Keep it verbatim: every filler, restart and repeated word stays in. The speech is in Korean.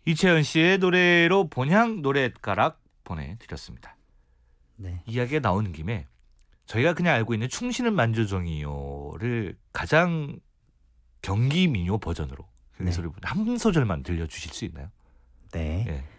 이채연 씨의 노래로 본향 노랫가락 보내드렸습니다. 네. 이야기가 나오는 김에 저희가 그냥 알고 있는 충신은 만조정이요를 가장 경기 민요 버전으로 그 네. 소리 한 소절만 들려주실 수 있나요? 네. 예.